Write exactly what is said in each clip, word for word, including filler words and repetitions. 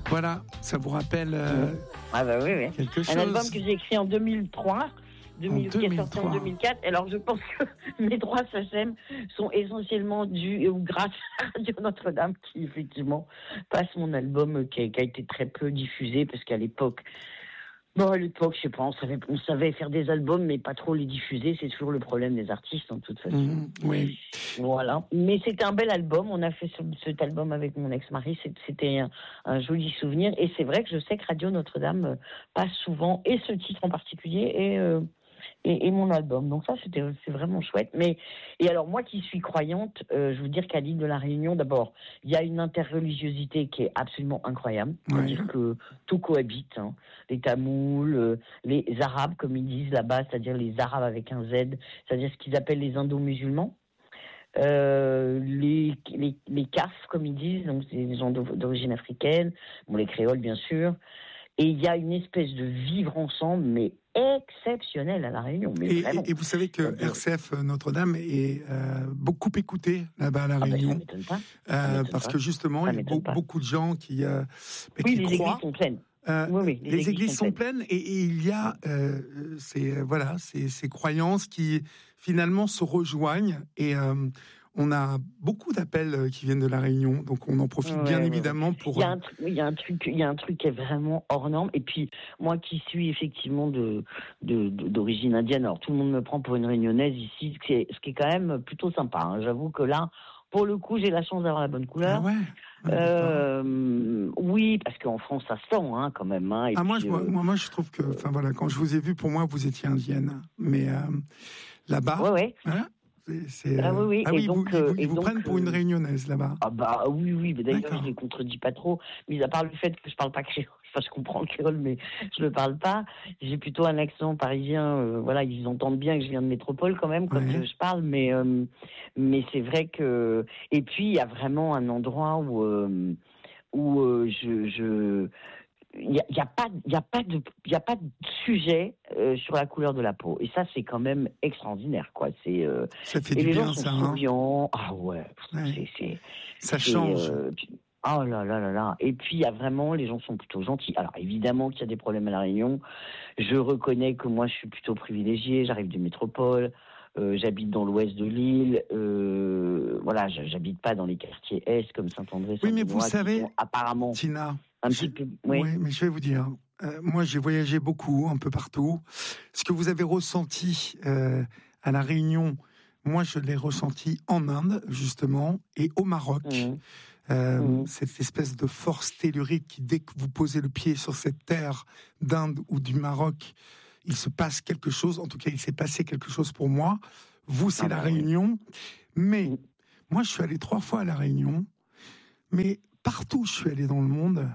Voilà, ça vous rappelle euh, ah bah oui, oui. quelque chose. Un album que j'ai écrit en deux mille trois, deux mille, en qui est sorti en deux mille quatre. Alors je pense que mes droits S H M sont essentiellement dus ou grâce à Radio Notre-Dame, qui effectivement passe mon album qui a, qui a été très peu diffusé parce qu'à l'époque, bon, à l'époque, je sais pas, on savait, on savait faire des albums, mais pas trop les diffuser. C'est toujours le problème des artistes, en toute façon. Mmh, oui. Voilà. Mais c'était un bel album. On a fait ce, cet album avec mon ex-mari. C'était un, un joli souvenir. Et c'est vrai que je sais que Radio Notre-Dame passe souvent, et ce titre en particulier, et, euh, et, et mon album. Donc ça, c'était, c'est vraiment chouette. Mais, et alors, moi qui suis croyante, euh, je veux dire qu'à l'île de la Réunion, d'abord, il y a une interreligiosité qui est absolument incroyable. C'est-à-dire ouais. que tout cohabite, hein. Les Tamouls, euh, les Arabes, comme ils disent là-bas, c'est-à-dire les Arabes avec un Z, c'est-à-dire ce qu'ils appellent les Indo-musulmans. Euh, les, les, les C A F, comme ils disent, donc c'est des gens d'origine africaine, bon, les créoles, bien sûr. Et il y a une espèce de vivre ensemble, mais exceptionnel à La Réunion. Mais et, vraiment. Et, et vous savez que R C F Notre-Dame est euh, beaucoup écouté là-bas à La Réunion. Ah ben, ça m'étonne pas. Ça euh, m'étonne parce pas. que justement, ça il y a beaucoup, beaucoup de gens qui, euh, oui, qui les croient. Églises sont pleines. Euh, oui, oui, les, les églises, églises sont pleines, pleines et, et il y a euh, ces, voilà, ces, ces croyances qui finalement se rejoignent et euh, on a beaucoup d'appels qui viennent de La Réunion, donc on en profite ouais, bien ouais, évidemment ouais. pour. Il y a un, il y a un truc, il y a un truc qui est vraiment hors norme. Et puis moi qui suis effectivement de, de, de d'origine indienne, alors tout le monde me prend pour une réunionnaise ici, ce qui est, ce qui est quand même plutôt sympa. Hein. J'avoue que là, pour le coup, j'ai la chance d'avoir la bonne couleur. Ah ouais. Ah, euh, oui, parce qu'en France, ça se sent hein, quand même. Hein, et ah puis, moi, je, euh, moi, moi, je trouve que, enfin voilà, quand je vous ai vu, pour moi, vous étiez indienne, mais euh, là-bas. Ouais, ouais. Hein, C'est, c'est, ah oui, oui. Ah oui, et donc, vous, euh, ils vous, vous prennent pour une réunionnaise là-bas. Ah bah oui, oui, mais d'ailleurs D'accord. je les contredis pas trop, mis à part le fait que je parle pas créole. Enfin, je comprends le créole, mais je le parle pas. J'ai plutôt un accent parisien. Euh, voilà, ils entendent bien que je viens de métropole quand même, comme ouais. je parle, mais euh, mais c'est vrai que. Et puis il y a vraiment un endroit où euh, où euh, je je il y a, y a pas il y a pas de il y a pas de sujet euh, sur la couleur de la peau, et ça c'est quand même extraordinaire quoi. C'est euh, ça fait et du les bien gens sont ça souriants. hein. Ah ouais, ouais. c'est c'est ça c'est, change. Euh, oh là là là là. Et puis il y a vraiment, les gens sont plutôt gentils. Alors évidemment qu'il y a des problèmes à La Réunion. Je reconnais que moi je suis plutôt privilégiée. J'arrive de métropole. Euh, j'habite dans l'ouest de l'île. Euh, voilà, j'habite pas dans les quartiers est comme Saint-André. Oui, mais vous savez, apparemment, Tina, un je, petit peu. Oui. oui, mais je vais vous dire. Euh, moi, j'ai voyagé beaucoup, un peu partout. Ce que vous avez ressenti euh, à La Réunion, moi, je l'ai ressenti en Inde, justement, et au Maroc. Mmh. Euh, mmh. Cette espèce de force tellurique qui, dès que vous posez le pied sur cette terre d'Inde ou du Maroc, il se passe quelque chose. En tout cas, il s'est passé quelque chose pour moi. Vous, c'est ah, La bah, Réunion. Oui. Mais mmh. moi, je suis allé trois fois à La Réunion. Mais partout où je suis allé dans le monde,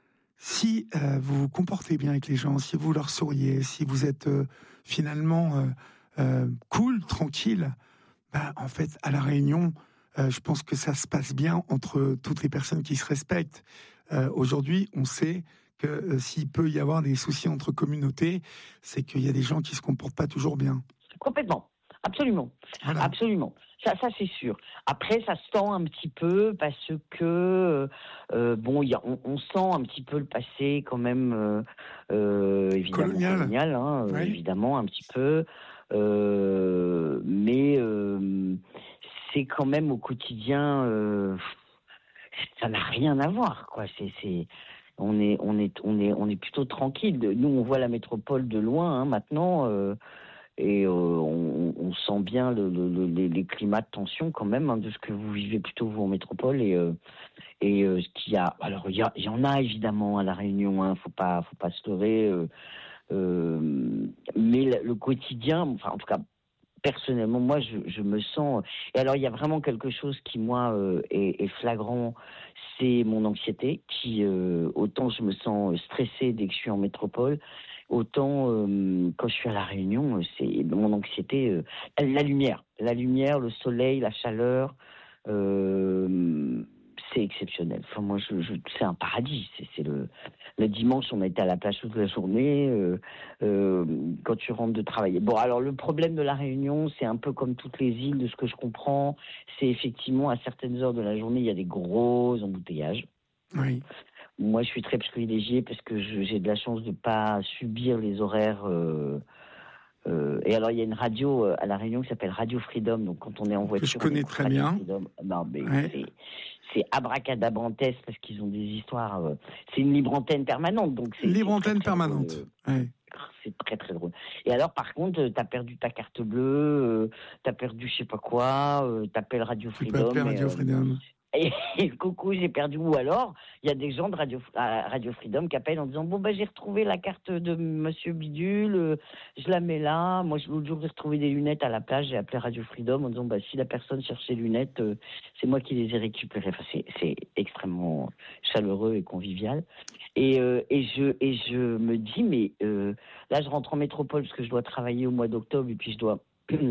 si euh, vous vous comportez bien avec les gens, si vous leur souriez, si vous êtes euh, finalement euh, euh, cool, tranquille, bah, en fait, à La Réunion, euh, je pense que ça se passe bien entre toutes les personnes qui se respectent. Euh, aujourd'hui, on sait que euh, s'il peut y avoir des soucis entre communautés, c'est qu'il y a des gens qui se comportent pas toujours bien. Complètement, absolument, voilà. absolument. Ça, ça c'est sûr. Après, ça se sent un petit peu parce que euh, bon, y a, on, on sent un petit peu le passé quand même, euh, euh, évidemment colonial, colonial hein, oui. évidemment un petit peu, euh, mais euh, c'est quand même au quotidien, euh, ça n'a rien à voir, quoi. C'est, c'est, on est, on est, on est, on est plutôt tranquille. Nous, on voit la métropole de loin hein, maintenant. Euh, Et euh, on, on sent bien le, le, le, les, les climats de tension quand même hein, de ce que vous vivez plutôt vous en métropole et euh, et euh, ce qu'il y a. Alors il y, a, il y en a évidemment à La Réunion, hein, faut pas faut pas se leurrer. Euh, euh, mais le, le quotidien, enfin en tout cas personnellement, moi je, je me sens. Et alors il y a vraiment quelque chose qui moi euh, est, est flagrant, c'est mon anxiété qui euh, autant je me sens stressée dès que je suis en métropole. Autant euh, quand je suis à La Réunion, c'est mon anxiété, euh, la lumière, la lumière, le soleil, la chaleur, euh, c'est exceptionnel. Enfin moi, je, je, c'est un paradis. C'est, c'est le, le dimanche, on a été à la plage toute la journée. Euh, euh, quand tu rentres de travailler. Bon, alors le problème de La Réunion, c'est un peu comme toutes les îles, de ce que je comprends, c'est effectivement à certaines heures de la journée, il y a des gros embouteillages. Oui. moi, je suis très privilégiée parce que je, j'ai de la chance de ne pas subir les horaires. Euh, euh, et alors, il y a une radio euh, à La Réunion qui s'appelle Radio Freedom. Donc, quand on est en voiture, que je connais très Radio bien. Freedom. Non, mais ouais. c'est, c'est abracadabrantesque parce qu'ils ont des histoires. Euh, c'est une libre antenne permanente. Donc c'est, libre c'est antenne très, très permanente. drôle. Ouais. C'est très très drôle. Et alors, par contre, t'as perdu ta carte bleue, euh, t'as perdu je sais pas quoi, euh, t'appelles Radio Tu Freedom. peux appeler Radio et, euh, Freedom. Et, et coucou, j'ai perdu. Ou alors, il y a des gens de Radio, Radio Freedom qui appellent en disant bon, ben, j'ai retrouvé la carte de Monsieur Bidule, euh, je la mets là. Moi, l'autre jour, j'ai retrouvé des lunettes à la plage, j'ai appelé Radio Freedom en disant bah, si la personne cherche ses lunettes, euh, c'est moi qui les ai récupérées. Enfin, c'est, c'est extrêmement chaleureux et convivial. Et, euh, et, je, et je me dis mais euh, là, je rentre en métropole parce que je dois travailler au mois d'octobre et puis je dois.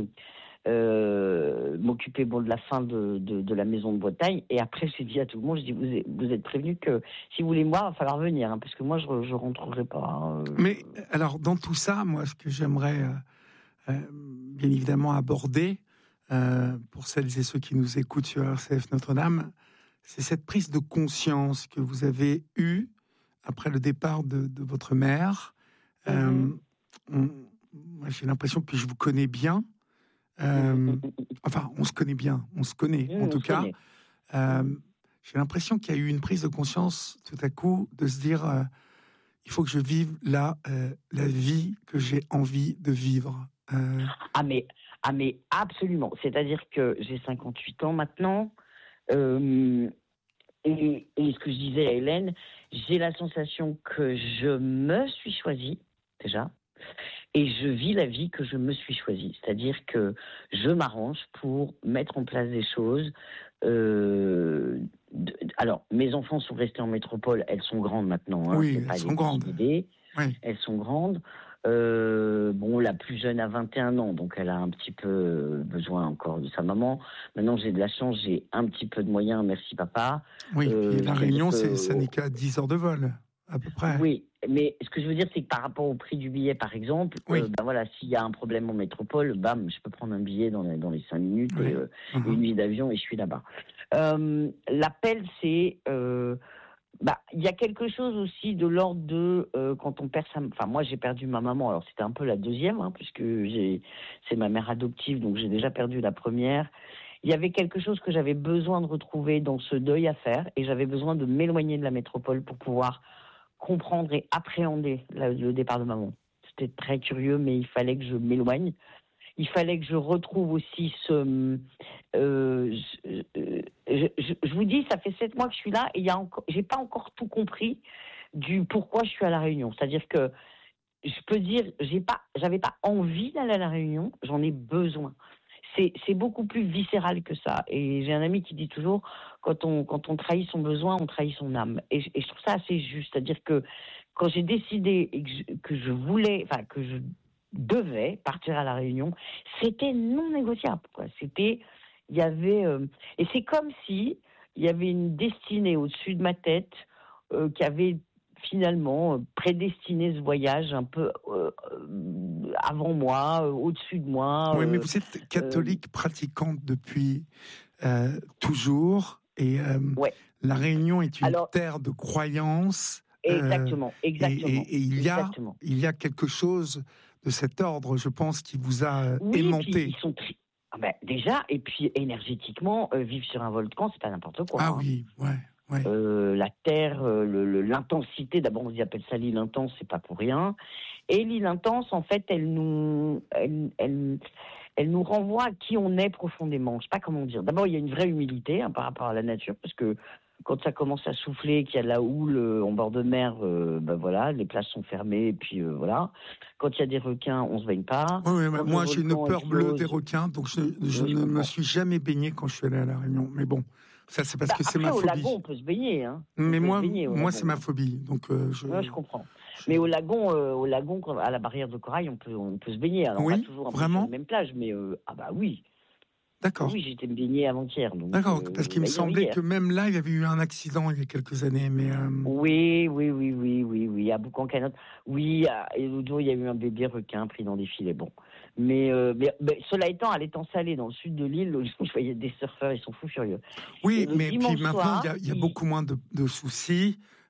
Euh, m'occuper bon, de la fin de, de, de la maison de Bretagne. Et après, j'ai dit à tout le monde, je dis, vous êtes, vous êtes prévenus que si vous voulez moi, il va falloir venir, hein, parce que moi, je ne rentrerai pas. Hein. Mais alors, dans tout ça, moi, ce que j'aimerais euh, euh, bien évidemment aborder, euh, pour celles et ceux qui nous écoutent sur R C F Notre-Dame, c'est cette prise de conscience que vous avez eue après le départ de, de votre mère. Mm-hmm. Euh, on, moi, j'ai l'impression, puis je vous connais bien, Euh, enfin, on se connaît bien, on se connaît mmh, en tout cas. Euh, j'ai l'impression qu'il y a eu une prise de conscience tout à coup de se dire euh, il faut que je vive là euh, la vie que j'ai envie de vivre. Euh... Ah mais ah mais absolument. C'est-à-dire que j'ai cinquante-huit ans maintenant. Euh, et, et ce que je disais à Hélène, j'ai la sensation que je me suis choisie déjà. Et je vis la vie que je me suis choisie. C'est-à-dire que je m'arrange pour mettre en place des choses. Euh, de, alors, mes enfants sont restés en métropole. Elles sont grandes maintenant. Hein, oui, c'est elles pas sont grandes. Oui. Elles sont grandes. Euh, bon, la plus jeune a vingt et un ans, donc elle a un petit peu besoin encore de sa maman. Maintenant, j'ai de la chance, j'ai un petit peu de moyens. Merci, papa. Oui, euh, et la Réunion, que, c'est, ça n'est qu'à dix heures de vol. À peu près. Oui, mais ce que je veux dire, c'est que par rapport au prix du billet, par exemple, oui. euh, ben voilà, s'il y a un problème en métropole, bam, je peux prendre un billet dans les, dans les cinq minutes oui. et, euh, uh-huh. et une nuit d'avion et je suis là-bas. Euh, l'appel, c'est... Euh, bah, il y a quelque chose aussi de l'ordre de euh, quand on perd sa... Enfin, moi, j'ai perdu ma maman, alors c'était un peu la deuxième, hein, puisque j'ai, c'est ma mère adoptive, donc j'ai déjà perdu la première. Il y avait quelque chose que j'avais besoin de retrouver dans ce deuil à faire, et j'avais besoin de m'éloigner de la métropole pour pouvoir comprendre et appréhender la, le départ de maman. C'était très curieux, mais il fallait que je m'éloigne. Il fallait que je retrouve aussi ce... Euh, je, je, je, je vous dis, ça fait sept mois que je suis là et il y a encore, j'ai pas encore tout compris du pourquoi je suis à La Réunion. C'est-à-dire que je peux dire, j'ai pas, j'avais pas envie d'aller à La Réunion, j'en ai besoin. C'est, c'est beaucoup plus viscéral que ça. Et j'ai un ami qui dit toujours, quand on, quand on trahit son besoin, on trahit son âme. Et, et je trouve ça assez juste. C'est-à-dire que quand j'ai décidé et que, je, que je voulais, enfin, que je devais partir à La Réunion, c'était non négociable, quoi. C'était, il y avait, euh, et c'est comme si il y avait une destinée au-dessus de ma tête euh, qui avait finalement prédestiné ce voyage un peu euh, avant moi, euh, au-dessus de moi. Oui, euh, mais vous êtes catholique euh, pratiquante depuis euh, toujours, et euh, ouais. La Réunion est une Alors, terre de croyance. Exactement, euh, exactement. Et, et, et il y a, exactement. il y a quelque chose de cet ordre, je pense, qui vous a oui, aimanté. Ils sont tri- ah ben, déjà, et puis énergétiquement, euh, vivre sur un volcan, c'est pas n'importe quoi. Ah hein. oui, ouais. Ouais. Euh, la terre, euh, le, le, l'intensité, d'abord on appelle ça l'île intense, c'est pas pour rien. Et l'île intense, en fait, elle nous, elle, elle, elle nous renvoie à qui on est profondément. Je sais pas comment dire. D'abord, il y a une vraie humilité hein, par rapport à la nature, parce que quand ça commence à souffler, qu'il y a de la houle euh, en bord de mer, euh, ben voilà, les plages sont fermées, et puis euh, voilà. Quand il y a des requins, on se baigne pas. Oui, oui, moi j'ai une peur explose, bleue des requins, donc je, je, je ne me suis jamais baigné quand je suis allé à La Réunion. Mais bon. Ça, c'est parce bah, que c'est après, ma phobie. Au lagon, on peut se baigner. Hein. Mais moi, baigner, moi c'est ma phobie. Donc, euh, je... Ouais, je comprends. Je... Mais au lagon, euh, au lagon, à la barrière de corail, on peut, on peut se baigner. Alors, oui, pas toujours vraiment sur la même plage, mais euh, ah bah oui. D'accord. Oui, j'étais me baigner avant-hier. Donc, D'accord, euh, parce qu'il me semblait hier. que même là, il y avait eu un accident il y a quelques années. Mais euh... Oui, oui, oui, oui, oui, oui. À Boucan-Canotte. Oui, et l'autre jour, il y a eu un bébé requin pris dans des filets. Bon. Mais, euh, mais, mais cela étant, à l'étang salé, dans le sud de l'île, je voyais des surfeurs, ils sont fous furieux. Oui, mais puis maintenant, il y a, il y a il... beaucoup moins de, de soucis.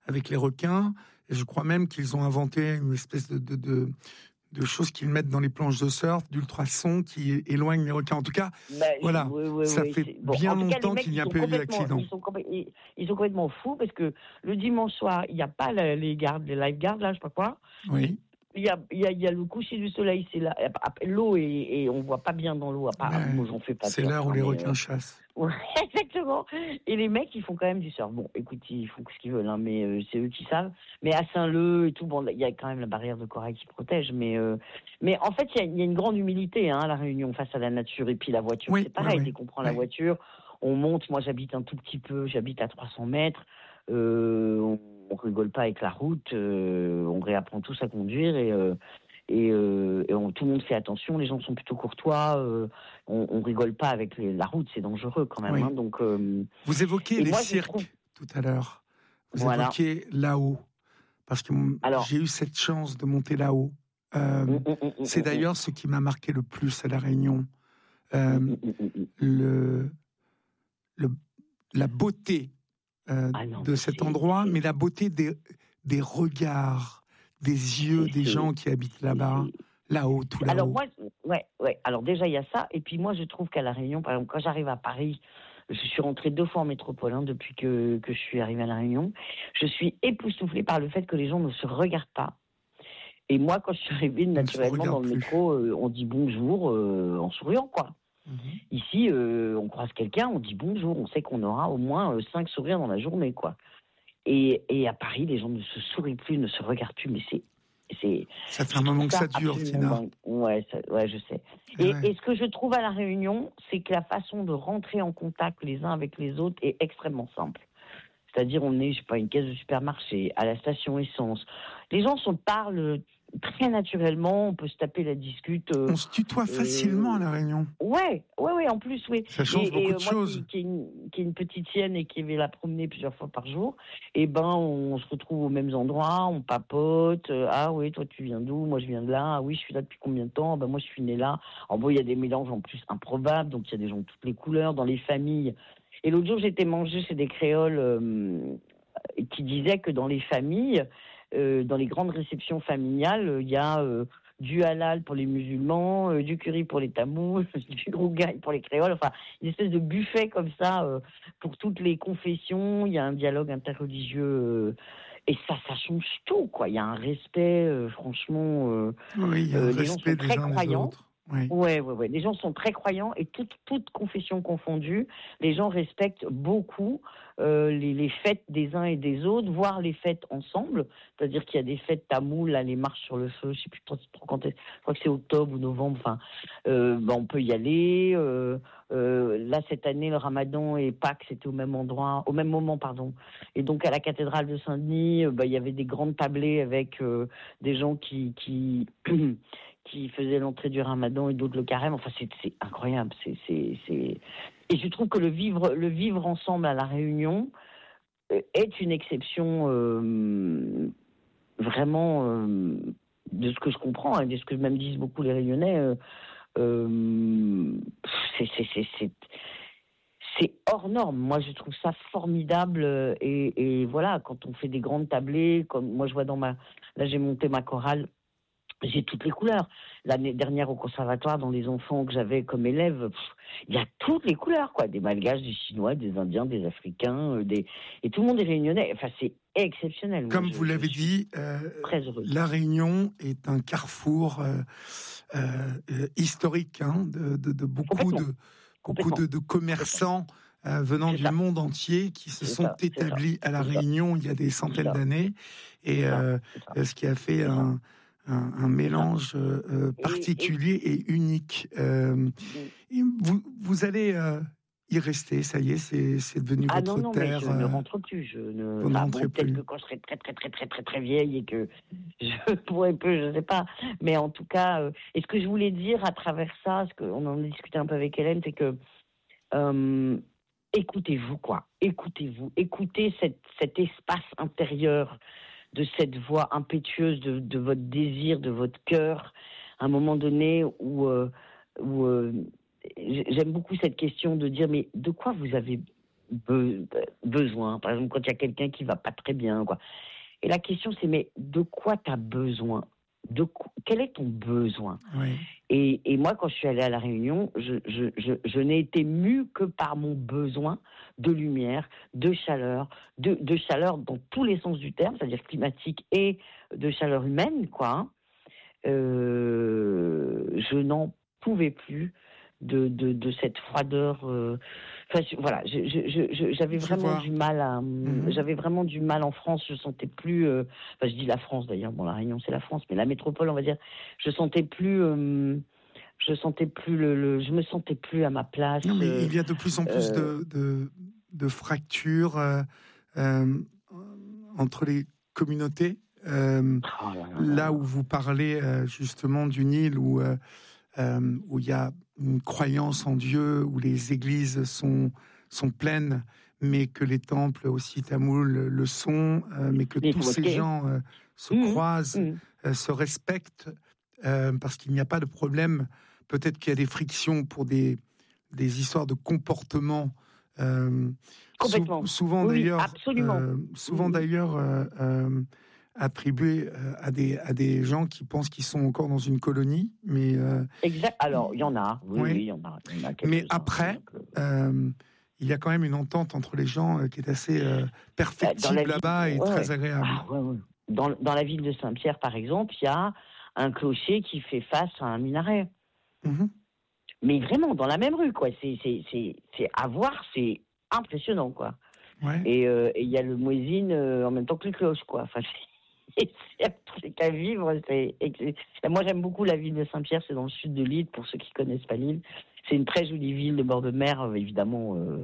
avec les requins. Et je crois même qu'ils ont inventé une espèce de, de, de, de choses qu'ils mettent dans les planches de surf, d'ultrasons qui éloignent les requins. En tout cas, bah, voilà, oui, oui, ça oui, fait bon, bien en tout cas, longtemps les mecs, qu'il n'y a ils sont pas eu complètement, d'accident. ils sont, complè- ils, ils sont complètement fous parce que le dimanche soir, il n'y a pas la- les gardes, les lifeguards, là, je sais pas quoi. Oui. Il y a, il y a, il y a le coucher du soleil, c'est là, l'eau et, et on voit pas bien dans l'eau. À part, Ouais, moi, j'en fais pas. c'est de l'heure surf, où hein, les mais, requins euh, chassent. ouais, exactement. Et les mecs, ils font quand même du surf. Bon, écoute, ils font ce qu'ils veulent, hein, mais euh, c'est eux qui savent. Mais à Saint-Leu et tout, bon, il y a quand même la barrière de corail qui protège. Mais, euh, mais en fait, il y, a- il y a une grande humilité hein, à La Réunion face à la nature. Et puis la voiture, Oui, c'est pareil. oui, Dès oui. qu'on prend Oui. la voiture, on monte. Moi, j'habite un tout petit peu. J'habite à trois cents mètres. Euh, on, on rigole pas avec la route. Euh, on réapprend tous à conduire et. Euh, et, euh, et on, tout le monde fait attention, les gens sont plutôt courtois, euh, on, on rigole pas avec les, la route, c'est dangereux quand même. Oui. Hein, donc, euh, Vous évoquiez et les moi, je cirques trouve, tout à l'heure. Vous voilà. évoquiez là-haut. Parce que m- Alors, j'ai eu cette chance de monter là-haut. Euh, hum, hum, hum, hum, c'est hum, hum, d'ailleurs ce qui m'a marqué le plus à La Réunion. Euh, hum, hum, hum, hum. le, le, la beauté euh, Ah non, de mais cet c'est, endroit, c'est, mais la beauté des, des regards, des yeux c'est, des c'est, gens qui habitent c'est- là-bas, c'est- là-haut, tout Alors là-haut. moi, ouais, ouais. Alors déjà il y a ça, et puis moi je trouve qu'à La Réunion, par exemple, quand j'arrive à Paris, je suis rentrée deux fois en métropole hein, depuis que que je suis arrivée à La Réunion, je suis époustouflée par le fait que les gens ne se regardent pas. Et moi, quand je suis arrivée On ne se naturellement dans regarde le plus. métro, euh, on dit bonjour euh, en souriant, quoi. Mhm. Ici, euh, on croise quelqu'un, on dit bonjour, on sait qu'on aura au moins euh, cinq sourires dans la journée, quoi. Et, et à Paris, les gens ne se sourient plus, ne se regardent plus, mais c'est, c'est, Ça fait je un trouve moment que ça ça dure, absolument Tina. dingue. Ouais, ça- ouais, je sais. Eh Et, ouais. et ce que je trouve à La Réunion, c'est que la façon de rentrer en contact les uns avec les autres est extrêmement simple. C'est-à-dire, on est, je sais pas, une caisse de supermarché, à la station essence. Les gens se parlent très naturellement, on peut se taper la discute. euh, On se tutoie facilement à euh, La Réunion. Ouais, ouais, ouais, en plus, oui. Ça change Et, beaucoup et de euh, moi choses. qui, qui, ai une, qui ai une petite chienne et qui vais la promener plusieurs fois par jour, eh ben, on se retrouve aux mêmes endroits, on papote. euh, ah oui, toi tu viens d'où? Moi je viens de là. Ah oui, je suis là depuis combien de temps? Ben moi je suis née là. En bon, il y a des mélanges en plus improbables, donc il y a des gens de toutes les couleurs dans les familles. Et l'autre jour, j'étais manger chez des créoles euh, qui disaient que dans les familles, euh, dans les grandes réceptions familiales, il y a euh, du halal pour les musulmans, euh, du curry pour les tamouls, du rougail pour les créoles, enfin une espèce de buffet comme ça euh, pour toutes les confessions. Il y a un dialogue interreligieux euh, et ça, ça change tout, quoi. Il y a un respect, euh, franchement. Euh, Oui, il y a un euh, les gens respect sont des très uns des croyants. autres. Oui. Ouais, ouais, ouais. Les gens sont très croyants et toutes, toutes confessions confondues, les gens respectent beaucoup euh, les, les fêtes des uns et des autres, voire les fêtes ensemble. C'est-à-dire qu'il y a des fêtes tamoules, là, les marches sur le feu, je sais plus trop, trop quand est, je crois que c'est octobre ou novembre. Enfin, euh, bah, on peut y aller. Euh, euh, là, cette année, le Ramadan et Pâques, c'était au même endroit, au même moment, pardon. Et donc à la cathédrale de Saint-Denis, euh, bah, il y avait des grandes tablées avec euh, des gens qui qui qui faisaient l'entrée du Ramadan et d'autres le carême. Enfin, c'est, c'est incroyable. C'est, c'est, c'est... Et je trouve que le vivre, le vivre ensemble à La Réunion euh, est une exception euh, vraiment euh, de ce que je comprends et de ce que même disent beaucoup les Réunionnais. Euh, euh, c'est, c'est, c'est, c'est, c'est hors norme. Moi, je trouve ça formidable. euh, Et, et voilà, quand on fait des grandes tablées, comme moi, je vois dans ma... Là, j'ai monté ma chorale. J'ai toutes les couleurs. L'année dernière au conservatoire, dans les enfants que j'avais comme élèves, il y a toutes les couleurs, quoi. Des Malgaches, des Chinois, des Indiens, des Africains, euh, des... et tout le monde est réunionnais. Enfin, c'est exceptionnel. Moi, Comme je, vous je l'avez suis dit, euh, très heureuse. La Réunion est un carrefour euh, euh, euh, historique hein, de, de, de beaucoup Complètement. de beaucoup Complètement. de, de commerçants euh, venant C'est du ça. monde entier qui se C'est sont ça, c'est ça, établis à La c'est ça, Réunion il y a des c'est centaines ça, d'années, et c'est ça, euh, c'est ça, ce qui a fait c'est ça, un, un, un c'est ça. mélange euh, euh, Et, et particulier et unique. Euh, et vous, vous allez euh, y rester, ça y est, c'est, c'est devenu ah non, votre non, mais terre. je ne euh, rentre plus. Je ne... vous ne Enfin, rentrez bon, peut-être plus. que quand je serai très, très, très, très, très, très vieille et que je pourrais peu, je ne sais pas. Mais en tout cas, euh, et ce que je voulais dire à travers ça, ce qu'on en a discuté un peu avec Hélène, c'est que euh, écoutez-vous, quoi. Écoutez-vous. Écoutez cette, cet espace intérieur de cette voix impétueuse de, de votre désir, de votre cœur, à un moment donné où, euh, où euh, j'aime beaucoup cette question de dire, mais de quoi vous avez be- besoin. Par exemple, quand il y a quelqu'un qui va pas très bien, quoi. Et la question, c'est, mais de quoi tu as besoin? De quoi- quel est ton besoin? Oui. Et, et moi, quand je suis allée à La Réunion, je, je, je, je n'ai été mue que par mon besoin de lumière, de chaleur, de, de chaleur dans tous les sens du terme, c'est-à-dire climatique et de chaleur humaine, quoi. Hein. Euh, je n'en pouvais plus de, de, de cette froideur. euh, Enfin, je- voilà, je- je- je- je- j'avais Je vraiment vois. du mal à, Mhm. j'avais vraiment du mal en France. Je sentais plus. euh, Enfin, je dis la France d'ailleurs. Bon, la Réunion c'est la France, mais la métropole, on va dire. Je sentais plus. euh, je sentais plus le, le- je me sentais plus à ma place. Non, mais euh, il y a de plus en plus euh, de, de, de fractures euh, euh, entre les communautés. Euh, oh là là là là là. où vous parlez euh, justement d'une île où euh, euh, où il y a une croyance en Dieu, où les églises sont sont pleines, mais que les temples aussi tamouls le sont, euh, mais que Mais il tous faut ces mosquer. gens euh, se Mmh, croisent, mmh. euh, se respectent, euh, parce qu'il n'y a pas de problème. Peut-être qu'il y a des frictions pour des des histoires de comportement. Euh, sou- Complètement. souvent Oui, oui, d'ailleurs, absolument. euh, souvent Mmh, d'ailleurs euh, euh, attribué euh, à des à des gens qui pensent qu'ils sont encore dans une colonie, mais euh, exact. Alors, il y en il- a. Oui, oui, ouais. il y en a. Il y en a Mais quelques-uns. après, Donc, euh, euh, il y a quand même une entente entre les gens euh, qui est assez euh, bah, dans la perfectible ville, là-bas et ouais, très ouais. agréable. Ah, ouais, ouais. Dans, dans la ville de Saint-Pierre, par exemple, il y a un clocher qui fait face à un minaret. Mhm. Mais vraiment, dans la même rue, quoi. C'est, c'est, c'est, c'est à voir, c'est impressionnant, quoi. Ouais. Et euh, et il y a le muezzin euh, en même temps que les cloches, quoi. Enfin, c'est, c'est un truc à vivre. C'est, c'est- moi, j'aime beaucoup la ville de Saint-Pierre. C'est dans le sud de l'île, pour ceux qui connaissent pas l'île. C'est une très jolie ville de bord de mer, euh, évidemment. Euh,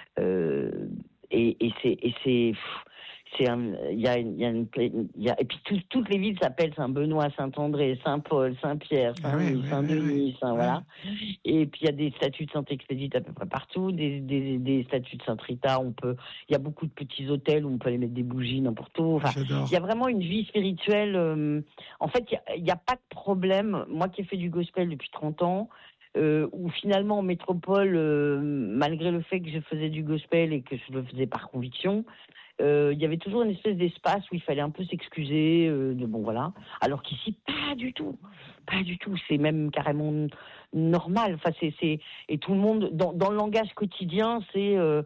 euh, et, et c'est, et c'est, pff, c'est un, il y a, une- il y a une, il y a, et puis tout- toutes les villes s'appellent Saint-Benoît, Saint-André, Saint-Paul, Saint-Pierre, Ah ouais, Saint-Denis, ouais, ouais, ouais, Saint-Denis, Saint, ouais. voilà. Et puis il y a des statues de Saint-Expédite à peu près partout, des, des, des statues de Saint-Rita. On peut, il y a beaucoup de petits hôtels où on peut aller mettre des bougies n'importe où. Ah, Enfin, il y j'adore. a vraiment une vie spirituelle. euh, en fait, il y a, il y a pas de problème. Moi qui ai fait du gospel depuis trente ans, euh, où finalement en métropole, euh, malgré le fait que je faisais du gospel et que je le faisais par conviction, euh, il y avait toujours une espèce d'espace où il fallait un peu s'excuser, euh, de bon voilà. Alors qu'ici, pas du tout, pas du tout. C'est même carrément n- normal. Enfin, c'est, c'est et tout le monde dans, dans le langage quotidien, c'est euh,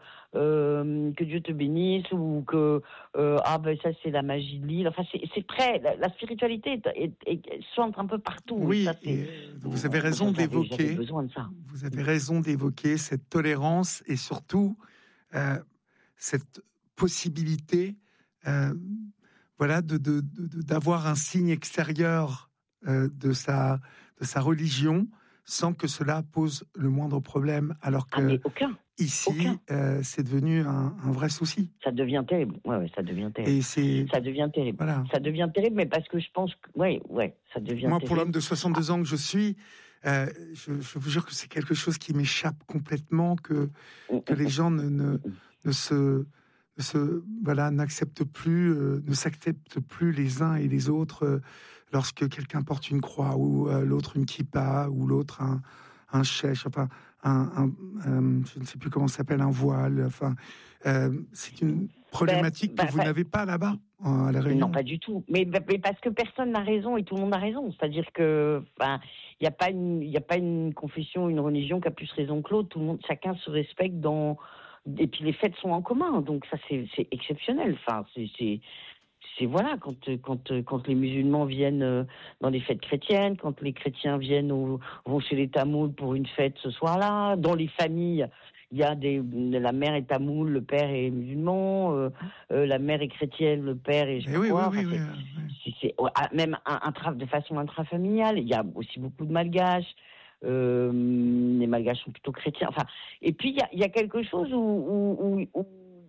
euh, que Dieu te bénisse ou que euh, ah ben ça c'est la magie de l'île. Enfin, c'est, c'est très la, la spiritualité est, est, est- chante un peu partout. Et ça, Oui, c'est et euh, vous avez moi, raison j'avais, j'avais d'évoquer. besoin de ça. Vous avez raison d'évoquer cette tolérance et surtout euh, cette possibilité, euh, voilà, de, de- de- d'avoir un signe extérieur euh, de sa de sa religion sans que cela pose le moindre problème, alors Ah que mais aucun, ici, aucun. euh, c'est devenu un, un vrai souci. Ça devient terrible. Ouais, ouais, ça devient terrible. Et c'est Ça devient terrible. voilà. Ça devient terrible, mais parce que je pense que, ouais, ouais, ça devient Moi, pour l'homme terrible. de soixante-deux ans que je suis, euh, je, je vous jure que c'est quelque chose qui m'échappe complètement, que que les gens ne, ne, ne se, ne se voilà, n'acceptent plus, euh, ne s'acceptent plus les uns et les autres euh, lorsque quelqu'un porte une croix ou euh, l'autre une kippa ou l'autre un un chèche, enfin un, un euh, je ne sais plus comment ça s'appelle, un voile. Enfin, euh, c'est une Ben, problématique que ben, vous ben, n'avez pas là-bas euh, à la non, Réunion. pas du tout. Mais, mais parce que personne n'a raison et tout le monde a raison. C'est-à-dire que, ben, il n'y a pas une, il y a pas une confession, une religion qui a plus raison que l'autre. Tout le monde, chacun se respecte dans. Et puis les fêtes sont en commun, donc ça c'est, c'est exceptionnel. Enfin, c'est, c'est, c'est voilà, quand, quand, quand les musulmans viennent euh, dans les fêtes chrétiennes, quand les chrétiens viennent au, vont chez les Tamouls pour une fête ce soir-là, dans les familles, il y a des, la mère est tamoule, le père est musulman, euh, euh, la mère est chrétienne, le père est je sais Eh pas oui, oui, quoi. oui, Enfin, oui, c'est, euh, oui. c'est, c'est ouais, ah, même un, un tra- de façon intrafamiliale. Il y a aussi beaucoup de malgaches. Euh, les malgaches sont plutôt chrétiens. Enfin, et puis il y a, il y a quelque chose où, où, où, où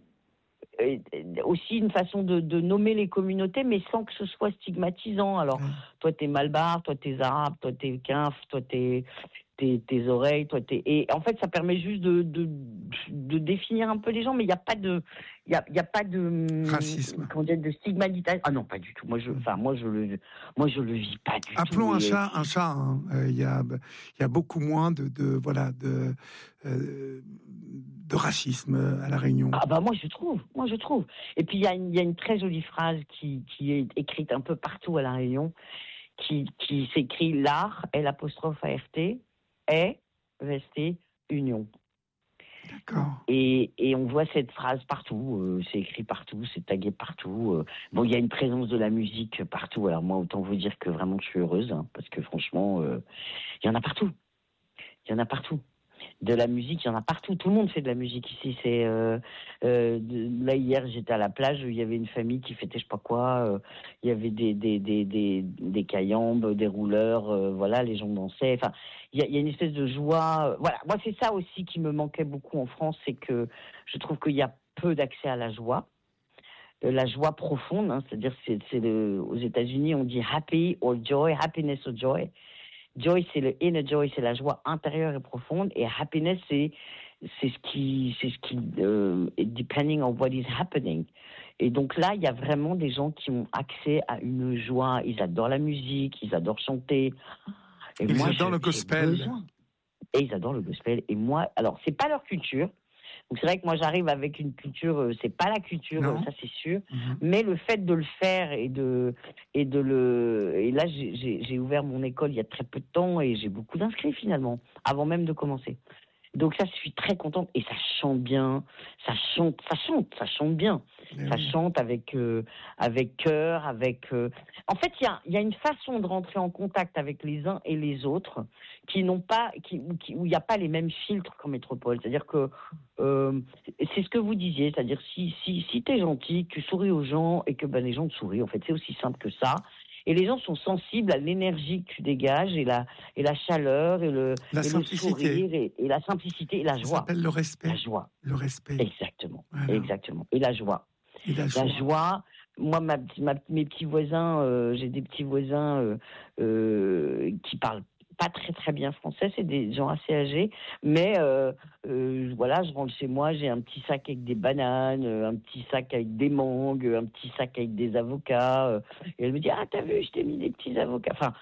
euh, aussi une façon de, de nommer les communautés, mais sans que ce soit stigmatisant. Alors, Ouais. toi, t'es malbar, toi, t'es arabe, toi, t'es quinf, toi, t'es tes, tes oreilles, toi, t'es... Et en fait, ça permet juste de, de, de définir un peu les gens, mais il n'y a pas de... Il y a, y a pas de... Racisme. Comment dire, de stigmatisation. Ah non, pas du tout. Moi, je, enfin, moi, je le, moi, je le vis pas du Appelons tout. un Et, chat un chat. hein. Euh, Il y a, il y a beaucoup moins de, de voilà, de, euh, de racisme à La Réunion. Ah bah moi je trouve, moi je trouve. Et puis il y a une, il y a une très jolie phrase qui, qui est écrite un peu partout à La Réunion, qui, qui s'écrit l'art, L apostrophe A R T, est resté union. D'accord. Et, et on voit cette phrase partout, euh, c'est écrit partout, c'est tagué partout. Euh. Bon, il y a une présence de la musique partout. Alors moi, autant vous dire que vraiment je suis heureuse, hein, parce que franchement, euh, il y en a partout. Il y en a partout. De la musique, il y en a partout. Tout le monde fait de la musique ici. C'est euh, euh, de, là hier, j'étais à la plage. Il y avait une famille qui fêtait je sais pas quoi. Euh, il y avait des des des des, des cayambes, des rouleurs. Euh, voilà, les gens dansaient. Enfin, il y a, il y a une espèce de joie. Voilà, moi c'est ça aussi qui me manquait beaucoup en France, c'est que je trouve qu'il y a peu d'accès à la joie. Euh, la joie profonde, hein, c'est-à-dire c'est, c'est le, aux États-Unis on dit happy or joy, happiness or joy. Joy, c'est le inner joy, c'est la joie intérieure et profonde, et happiness, c'est c'est ce qui c'est ce qui euh, depending on what is happening. Et donc là, il y a vraiment des gens qui ont accès à une joie. Ils adorent la musique, ils adorent chanter. Et ils moi, adorent je, le gospel. Et ils adorent le gospel. Et moi, alors c'est pas leur culture. Donc c'est vrai que moi j'arrive avec une culture, euh, c'est pas la culture, euh, ça c'est sûr, mm-hmm. mais le fait de le faire et de et de le et là j'ai, j'ai, j'ai ouvert mon école il y a très peu de temps et j'ai beaucoup d'inscrits finalement avant même de commencer. Donc ça, je suis très contente et ça chante bien, ça chante, ça chante, ça chante bien, mais ça oui. chante avec euh, avec cœur, avec. Euh... En fait, il y a il y a une façon de rentrer en contact avec les uns et les autres qui n'ont pas, qui, qui où il n'y a pas les mêmes filtres qu'en métropole. C'est-à-dire que euh, c'est ce que vous disiez, c'est-à-dire si si si t'es gentil, que tu souris aux gens et que ben les gens te sourient. En fait, c'est aussi simple que ça. Et les gens sont sensibles à l'énergie que tu dégages et la, et la chaleur et le, la et le sourire et, et la simplicité et la joie. Ça s'appelle le respect. La joie. Le respect. Exactement. Voilà. Exactement. Et la joie. Et la joie. La joie. Moi, ma, ma, mes petits voisins, euh, j'ai des petits voisins euh, euh, qui parlent pas très très bien français, c'est des gens assez âgés, mais euh, euh, voilà, je rentre chez moi, j'ai un petit sac avec des bananes, un petit sac avec des mangues, un petit sac avec des avocats, euh, et elle me dit ah t'as vu, je t'ai mis des petits avocats, enfin,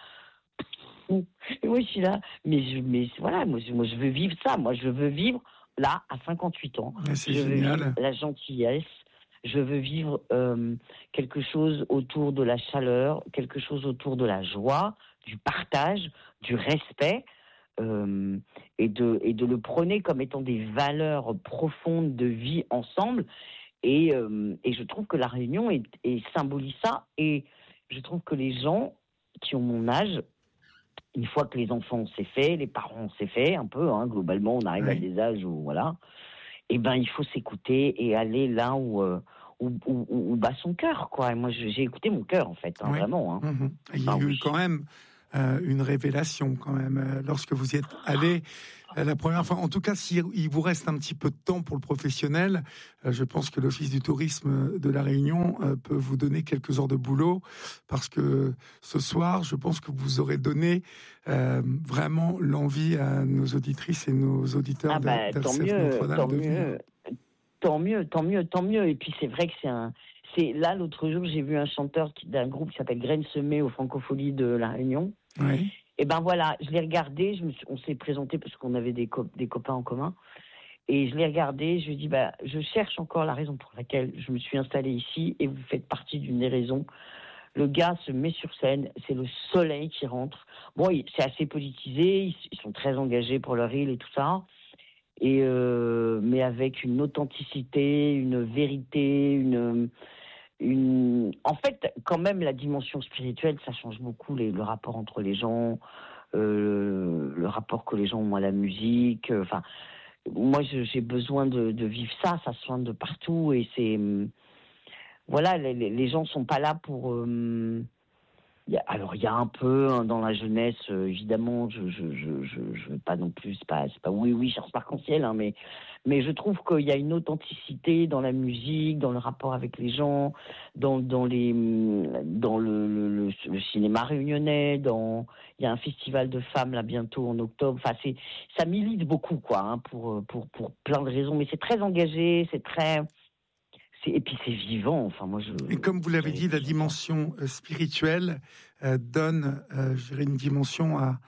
et moi je suis là, mais je, mais voilà, moi je, moi je veux vivre ça, moi je veux vivre là à cinquante-huit ans, mais c'est je génial. veux vivre la gentillesse. Je veux vivre euh, quelque chose autour de la chaleur, quelque chose autour de la joie, du partage, du respect, euh, et, de, et de le prôner comme étant des valeurs profondes de vie ensemble. Et, euh, et je trouve que la Réunion est, est symbolise ça. Et je trouve que les gens qui ont mon âge, une fois que les enfants c'est fait, les parents c'est fait, un peu, hein, globalement, on arrive oui. à des âges où voilà. Eh ben, il faut s'écouter et aller là où, euh, où, où, où bat son cœur, quoi. Et moi, j'ai écouté mon cœur, en fait, hein, oui. vraiment. Hein. Mmh. Il y a ah, eu oui. quand même euh, une révélation, quand même, euh, lorsque vous y êtes allé euh, la première fois. En tout cas, s'il vous reste un petit peu de temps pour le professionnel, euh, je pense que l'Office du tourisme de La Réunion euh, peut vous donner quelques heures de boulot, parce que ce soir, je pense que vous aurez donné euh, vraiment l'envie à nos auditrices et nos auditeurs ah bah, d'R C F Notre-Dame de venir. Tant mieux, tant mieux, tant mieux. Et puis c'est vrai que c'est un, c'est là l'autre jour j'ai vu un chanteur qui, d'un groupe qui s'appelle Graines Semées aux Francopholies de La Réunion. Oui. Et ben voilà, je l'ai regardé, je me suis, on s'est présenté parce qu'on avait des, co- des copains en commun. Et je l'ai regardé, je lui ai dit bah je cherche encore la raison pour laquelle je me suis installée ici et vous faites partie d'une des raisons. Le gars se met sur scène, c'est le soleil qui rentre. Bon, c'est assez politisé, ils sont très engagés pour leur île et tout ça. Et euh, mais avec une authenticité, une vérité, une, une... En fait, quand même, la dimension spirituelle, ça change beaucoup les, le rapport entre les gens, euh, le rapport que les gens ont à la musique. Enfin, moi, je, j'ai besoin de, de vivre ça, ça soigne de partout. Et c'est... Voilà, les, les gens sont pas là pour... Euh, Il y a, alors il y a un peu hein, dans la jeunesse, euh, évidemment, je je je je je veux pas non plus, c'est pas c'est pas oui oui Charles Arc-en-Ciel, hein, mais mais je trouve qu'il y a une authenticité dans la musique, dans le rapport avec les gens, dans dans les dans le le, le, le cinéma réunionnais, dans il y a un festival de femmes là bientôt en octobre. Enfin c'est ça milite beaucoup quoi, hein, pour pour pour plein de raisons, mais c'est très engagé, c'est très C'est, et puis c'est vivant. Enfin, moi, je, et comme vous l'avez dit, la dimension euh, spirituelle euh, donne, euh, je dirais, une dimension à,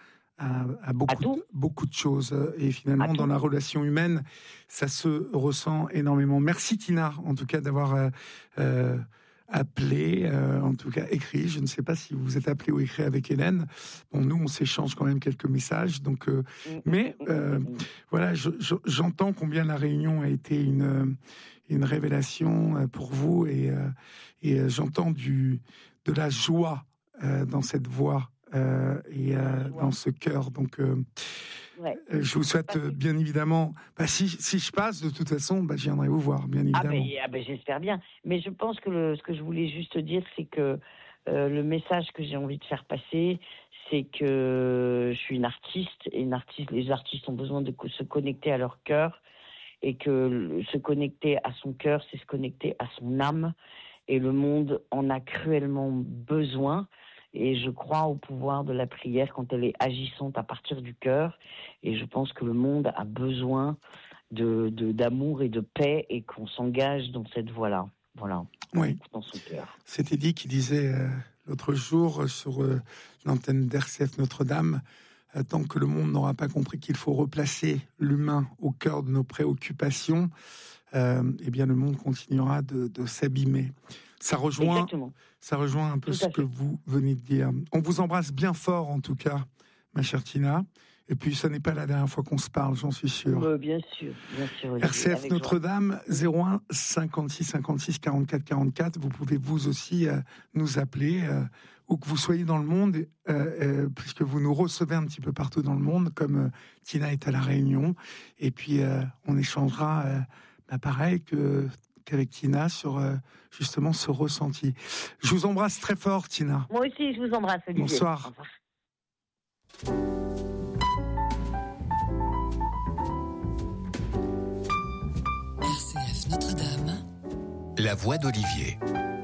à, à, beaucoup, de, beaucoup de choses. Et finalement, dans la relation humaine, ça se ressent énormément. Merci Tina, en tout cas, d'avoir euh, euh, appelé, euh, en tout cas écrit. Je ne sais pas si vous vous êtes appelé ou écrit avec Hélène. Bon, nous, on s'échange quand même quelques messages. Donc, euh, mais euh, voilà, je, je, j'entends combien la Réunion a été une, une révélation pour vous. Et, euh, et j'entends du, de la joie euh, dans cette voix. Euh, et euh, dans ce cœur. Donc, euh, ouais. euh, je vous souhaite euh, bien évidemment. Bah, si, si je passe, de toute façon, bah, je viendrai vous voir, bien évidemment. Ah ben, ah ben, j'espère bien. Mais je pense que le, ce que je voulais juste dire, c'est que euh, le message que j'ai envie de faire passer, c'est que je suis une artiste, et une artiste, les artistes ont besoin de se connecter à leur cœur, et que se connecter à son cœur, c'est se connecter à son âme, et le monde en a cruellement besoin. Et je crois au pouvoir de la prière quand elle est agissante à partir du cœur. Et je pense que le monde a besoin de, de, d'amour et de paix et qu'on s'engage dans cette voie-là. Voilà. Oui. Dans son cœur. C'était dit qui disait euh, l'autre jour sur euh, l'antenne d'R C F Notre-Dame, euh, tant que le monde n'aura pas compris qu'il faut replacer l'humain au cœur de nos préoccupations, euh, eh bien le monde continuera de, de s'abîmer. Ça rejoint, ça rejoint un peu ce que vous venez de dire. On vous embrasse bien fort, en tout cas, ma chère Tina. Et puis, ce n'est pas la dernière fois qu'on se parle, j'en suis sûr. Euh, bien sûr, bien sûr. R C F Notre-Dame, zéro un cinquante-six cinquante-six quarante-quatre quarante-quatre. Vous pouvez vous aussi euh, nous appeler, euh, où que vous soyez dans le monde, euh, euh, puisque vous nous recevez un petit peu partout dans le monde, comme euh, Tina est à La Réunion. Et puis, euh, on échangera, euh, bah, pareil que... qu'avec Tina sur euh, justement ce ressenti. Je vous embrasse très fort, Tina. Moi aussi, je vous embrasse, Olivier. Bonsoir. R C F Notre-Dame. La voix d'Olivier.